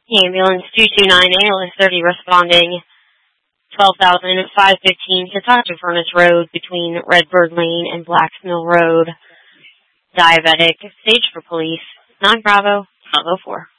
Ambulance 229 ALS 30 responding 12,515 Hitachta Furnace Road between Redbird Lane and Blacksmill Road. Diabetic. Stage for police. 9 Bravo, 1204.